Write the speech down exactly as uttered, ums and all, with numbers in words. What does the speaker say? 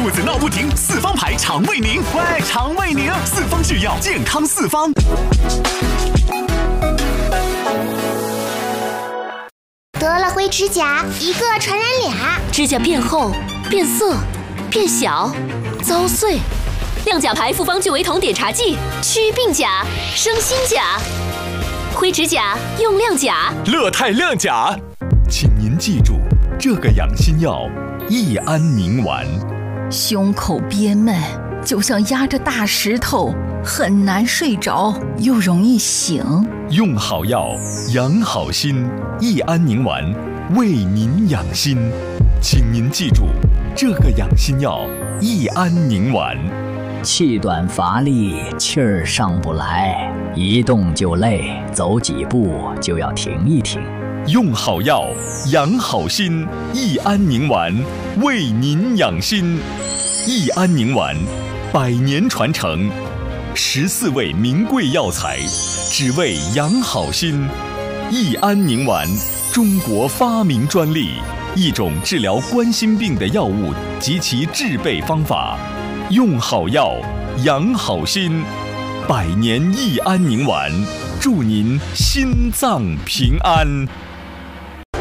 肚子闹不停，四方牌肠胃宁。喂，肠胃宁，四方制药，健康四方。 得了灰指甲，一个传染俩， 指甲变厚、变色、变小、遭碎。亮甲牌复方聚维酮碘茶剂，祛病甲，生新甲。灰指甲用亮甲， 乐泰亮甲。请您记住这个养心药：益安宁丸。 胸口憋闷，就像压着大石头，很难睡着，又容易醒。 用好药，养好心。益安宁丸为您养心，请您记住这个养心药：益安宁丸。 气短乏力，气儿上不来，一动就累，走几步就要停一停。 用好药，养好心。益安宁丸为您养心。益安宁丸，百年传承，十四味名贵药材，只为养好心。益安宁丸，中国发明专利，一种治疗冠心病的药物及其制备方法。用好药，养好心。百年益安宁丸，祝您心脏平安。